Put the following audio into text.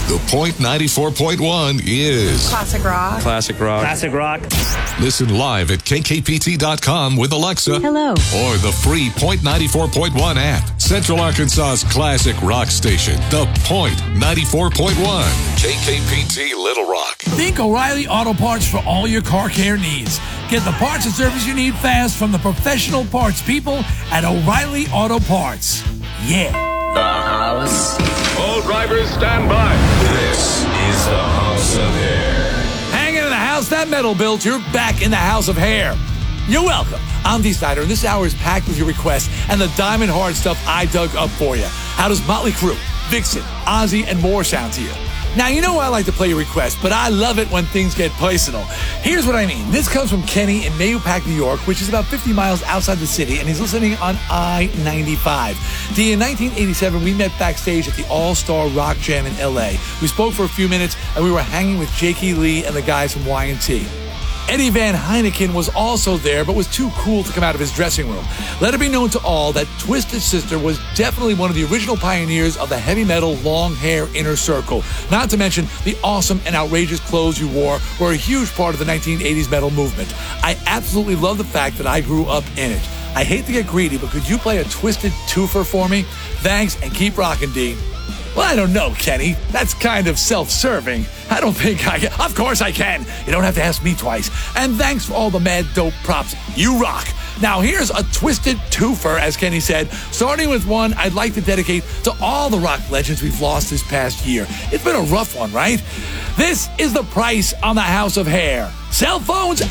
The Point 94.1 is Classic rock. Classic rock. Classic rock. Listen live at kkpt.com with Alexa. Hello. Or the free Point 94.1 app. Central Arkansas's classic rock station. The Point 94.1. KKPT Little Rock. Think O'Reilly Auto Parts for all your car care needs. Get the parts and service you need fast from the professional parts people at O'Reilly Auto Parts. Yeah. The house. All drivers stand by. This is the House of Hair. Hanging in the house that metal built, you're back in the House of Hair. You're welcome. I'm Dee Snider, and this hour is packed with your requests and the diamond hard stuff I dug up for you. How does Motley Crue, Vixen, Ozzy, and more sound to you? Now, you know I like to play your requests, but I love it when things get personal. Here's what I mean. This comes from Kenny in Mahopac, New York, which is about 50 miles outside the city, and he's listening on I-95. Dee, in 1987, we met backstage at the All-Star Rock Jam in L.A. We spoke for a few minutes, and we were hanging with Jakey Lee and the guys from Y&T. Eddie Van Heineken was also there, but was too cool to come out of his dressing room. Let it be known to all that Twisted Sister was definitely one of the original pioneers of the heavy metal long hair inner circle. Not to mention the awesome and outrageous clothes you wore were a huge part of the 1980s metal movement. I absolutely love the fact that I grew up in it. I hate to get greedy, but could you play a Twisted twofer for me? Thanks, and keep rocking, D. Well, I don't know, Kenny. That's kind of self-serving. I don't think I can. Of course I can. You don't have to ask me twice. And thanks for all the mad dope props. You rock. Now, here's a Twisted twofer, as Kenny said, starting with one I'd like to dedicate to all the rock legends we've lost this past year. It's been a rough one, right? This is the price on the House of Hair. Cell phones